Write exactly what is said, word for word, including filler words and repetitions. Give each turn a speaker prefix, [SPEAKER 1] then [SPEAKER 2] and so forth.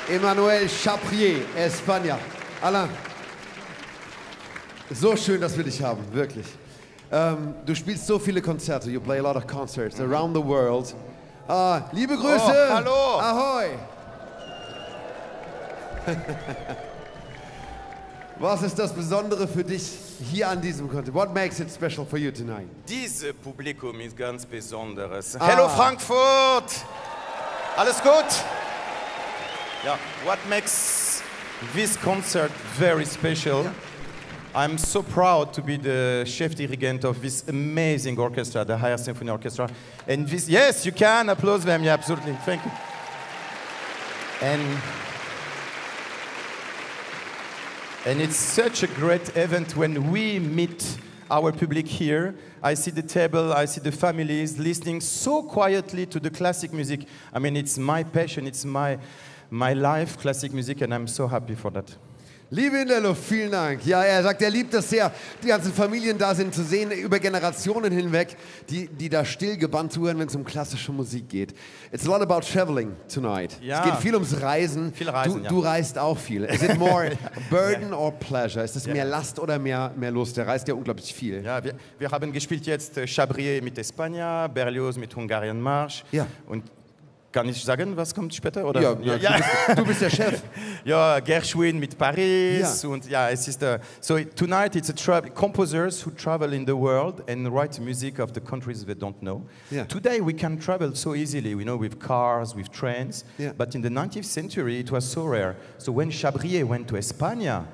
[SPEAKER 1] Emmanuel Chabrier, España. Alain, so schön, dass wir dich haben, wirklich. Ähm, du spielst so viele Konzerte, you play a lot of concerts around the world. Ah, liebe Grüße!
[SPEAKER 2] Oh, hallo!
[SPEAKER 1] Ahoi! Was ist das Besondere für dich hier an diesem Konzert? What makes it special for you tonight?
[SPEAKER 2] Dieses Publikum ist ganz besonderes.
[SPEAKER 1] Ah.
[SPEAKER 2] Hello Frankfurt! Alles gut? Yeah, what makes this concert very special?
[SPEAKER 1] Yeah.
[SPEAKER 2] I'm so proud to be the chef dirigent of this amazing orchestra, the Higher Symphony Orchestra. And this, yes, you can applaud them, yeah, absolutely, thank you. And, and it's such a great event when we meet our public here. I see the table, I see the families listening so quietly to the classic music. I mean, it's my passion, it's my, my life, classic music, and I'm so happy for that.
[SPEAKER 1] Liebe in der Luft, vielen Dank. Ja, er sagt, er liebt es sehr, die ganzen Familien da sind, zu sehen, über Generationen hinweg, die, die da still gebannt zuhören, wenn es um klassische Musik geht. It's a lot about traveling tonight.
[SPEAKER 2] Ja.
[SPEAKER 1] Es geht viel ums Reisen.
[SPEAKER 2] Viel Reisen,
[SPEAKER 1] du,
[SPEAKER 2] ja.
[SPEAKER 1] du reist auch viel. Is it more burden
[SPEAKER 2] Ja.
[SPEAKER 1] or pleasure? Ist es
[SPEAKER 2] Ja.
[SPEAKER 1] mehr Last oder mehr, mehr Lust? Der reist ja unglaublich viel.
[SPEAKER 2] Ja, wir, wir haben gespielt jetzt äh, Chabrier mit España, Berlioz mit Hungarian Marsch.
[SPEAKER 1] Ja.
[SPEAKER 2] Und kann ich sagen, was kommt später? Oder?
[SPEAKER 1] Ja, ja, Du, bist, du bist der Chef.
[SPEAKER 2] Ja, Gershwin mit Paris.
[SPEAKER 1] Ja.
[SPEAKER 2] Und ja, es ist uh, so tonight it's a tra composers who travel in the world and write music of the countries they don't know.
[SPEAKER 1] Yeah.
[SPEAKER 2] Today we can travel so easily, you know, with cars, with trains.
[SPEAKER 1] Yeah.
[SPEAKER 2] But in the nineteenth century it was so rare. So when Chabrier went to España,